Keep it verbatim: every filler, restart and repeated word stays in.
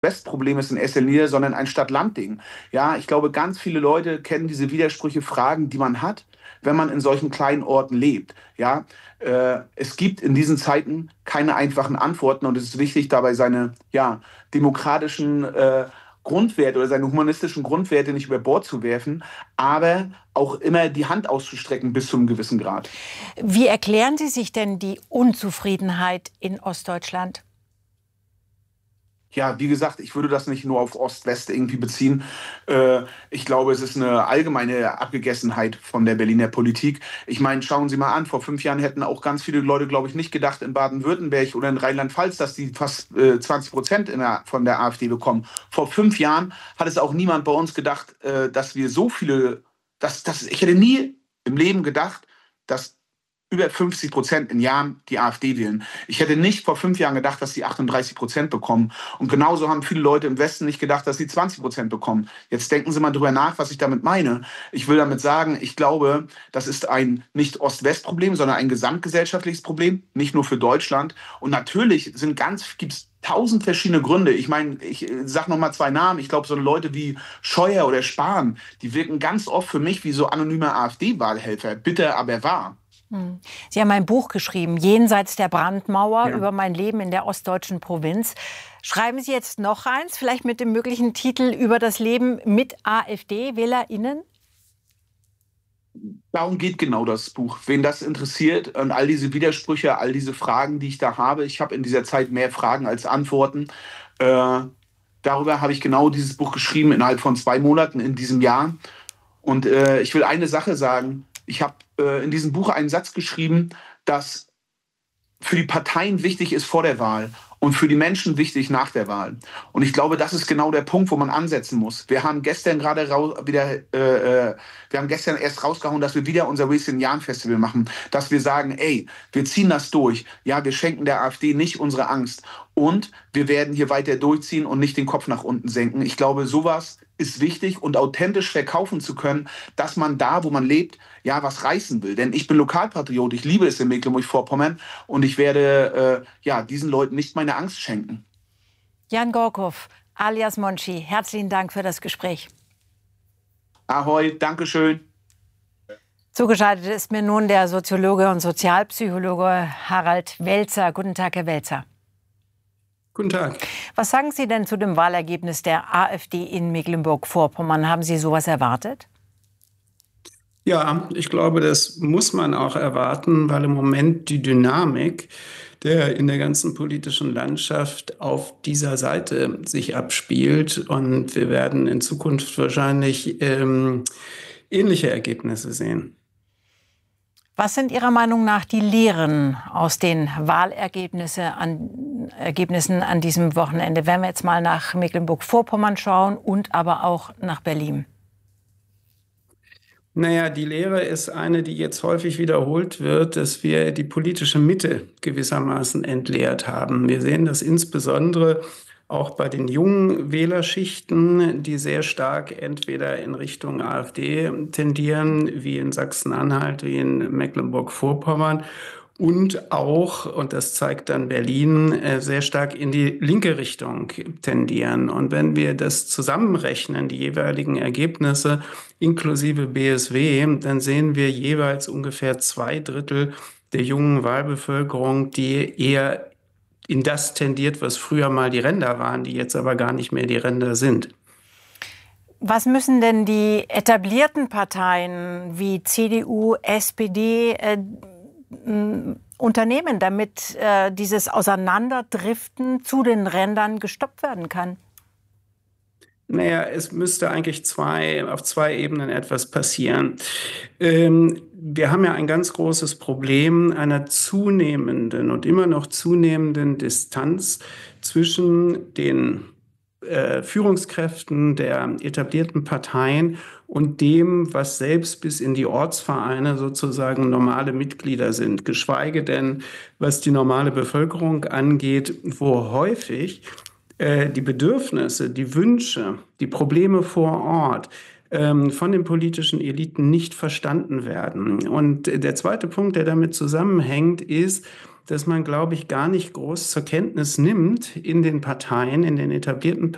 Westproblem ist in erster Linie, sondern ein Stadt-Land-Ding. Ja, ich glaube, ganz viele Leute kennen diese Widersprüche, Fragen, die man hat, wenn man in solchen kleinen Orten lebt. Ja, äh, es gibt in diesen Zeiten keine einfachen Antworten und es ist wichtig, dabei seine ja, demokratischen äh, Grundwerte oder seine humanistischen Grundwerte nicht über Bord zu werfen, aber auch immer die Hand auszustrecken bis zu einem gewissen Grad. Wie erklären Sie sich denn die Unzufriedenheit in Ostdeutschland? Ja, wie gesagt, ich würde das nicht nur auf Ost-West irgendwie beziehen. Äh, ich glaube, es ist eine allgemeine Abgegessenheit von der Berliner Politik. Ich meine, schauen Sie mal an, vor fünf Jahren hätten auch ganz viele Leute, glaube ich, nicht gedacht in Baden-Württemberg oder in Rheinland-Pfalz, dass die fast äh, zwanzig Prozent in der, von der AfD bekommen. Vor fünf Jahren hat es auch niemand bei uns gedacht, äh, dass wir so viele, dass, dass, ich hätte nie im Leben gedacht, dass über fünfzig Prozent in Jahren die AfD wählen. Ich hätte nicht vor fünf Jahren gedacht, dass sie achtunddreißig Prozent bekommen. Und genauso haben viele Leute im Westen nicht gedacht, dass sie zwanzig Prozent bekommen. Jetzt denken Sie mal drüber nach, was ich damit meine. Ich will damit sagen, ich glaube, das ist ein nicht Ost-West-Problem, sondern ein gesamtgesellschaftliches Problem, nicht nur für Deutschland. Und natürlich sind ganz, gibt's tausend verschiedene Gründe. Ich meine, ich sag noch mal zwei Namen. Ich glaube, so Leute wie Scheuer oder Spahn, die wirken ganz oft für mich wie so anonyme AfD-Wahlhelfer. Bitter, aber wahr. Sie haben ein Buch geschrieben, Jenseits der Brandmauer, Ja. über mein Leben in der ostdeutschen Provinz. Schreiben Sie jetzt noch eins, vielleicht mit dem möglichen Titel über das Leben mit AfD-WählerInnen? Darum geht genau das Buch. Wen das interessiert und all diese Widersprüche, all diese Fragen, die ich da habe. Ich habe in dieser Zeit mehr Fragen als Antworten. Äh, darüber habe ich genau dieses Buch geschrieben innerhalb von zwei Monaten in diesem Jahr. Und äh, ich will eine Sache sagen. Ich habe äh, in diesem Buch einen Satz geschrieben, dass für die Parteien wichtig ist vor der Wahl und für die Menschen wichtig nach der Wahl. Und ich glaube, das ist genau der Punkt, wo man ansetzen muss. Wir haben gestern gerade wieder, äh, äh, wir haben gestern erst rausgehauen, dass wir wieder unser Wasting Yarn Festival machen, dass wir sagen, ey, wir ziehen das durch. Ja, wir schenken der AfD nicht unsere Angst und wir werden hier weiter durchziehen und nicht den Kopf nach unten senken. Ich glaube, sowas ist wichtig und authentisch verkaufen zu können, dass man da, wo man lebt, ja, was reißen will. Denn ich bin Lokalpatriot, ich liebe es in Mecklenburg-Vorpommern und ich werde äh, ja, diesen Leuten nicht meine Angst schenken. Jan Gorkow, alias Monchi, herzlichen Dank für das Gespräch. Ahoi, Dankeschön. Zugeschaltet ist mir nun der Soziologe und Sozialpsychologe Harald Welzer. Guten Tag, Herr Welzer. Guten Tag. Was sagen Sie denn zu dem Wahlergebnis der AfD in Mecklenburg-Vorpommern? Haben Sie sowas erwartet? Ja, ich glaube, das muss man auch erwarten, weil im Moment die Dynamik der in der ganzen politischen Landschaft auf dieser Seite sich abspielt. Und wir werden in Zukunft wahrscheinlich ähm, ähnliche Ergebnisse sehen. Was sind Ihrer Meinung nach die Lehren aus den Wahlergebnissen an, Ergebnissen an diesem Wochenende? Wenn wir jetzt mal nach Mecklenburg-Vorpommern schauen und aber auch nach Berlin. Naja, die Lehre ist eine, die jetzt häufig wiederholt wird, dass wir die politische Mitte gewissermaßen entleert haben. Wir sehen das insbesondere auch bei den jungen Wählerschichten, die sehr stark entweder in Richtung AfD tendieren, wie in Sachsen-Anhalt, wie in Mecklenburg-Vorpommern, und auch, und das zeigt dann Berlin, sehr stark in die linke Richtung tendieren. Und wenn wir das zusammenrechnen, die jeweiligen Ergebnisse inklusive B S W, dann sehen wir jeweils ungefähr zwei Drittel der jungen Wahlbevölkerung, die eher in das tendiert, was früher mal die Ränder waren, die jetzt aber gar nicht mehr die Ränder sind. Was müssen denn die etablierten Parteien wie C D U, S P D äh, unternehmen, damit äh, dieses Auseinanderdriften zu den Rändern gestoppt werden kann? Naja, es müsste eigentlich zwei, auf zwei Ebenen etwas passieren. Ähm, wir haben ja ein ganz großes Problem einer zunehmenden und immer noch zunehmenden Distanz zwischen den äh, Führungskräften der etablierten Parteien und dem, was selbst bis in die Ortsvereine sozusagen normale Mitglieder sind, geschweige denn, was die normale Bevölkerung angeht, wo häufig äh, die Bedürfnisse, die Wünsche, die Probleme vor Ort ähm, von den politischen Eliten nicht verstanden werden. Und der zweite Punkt, der damit zusammenhängt, ist, dass man, glaube ich, gar nicht groß zur Kenntnis nimmt in den Parteien, in den etablierten Parteien,